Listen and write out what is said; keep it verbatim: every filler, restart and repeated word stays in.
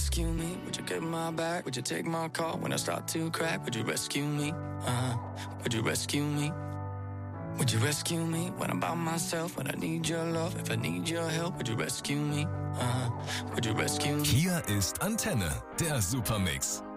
rescue me? Would you get my back? Would you take my call when I start to crack? Would you rescue me? Uh, would you rescue me? Would you rescue me when I'm by myself? When I need your love, if I need your help, would you rescue me? Uh, would you rescue me? Hier ist Antenne, der Supermix.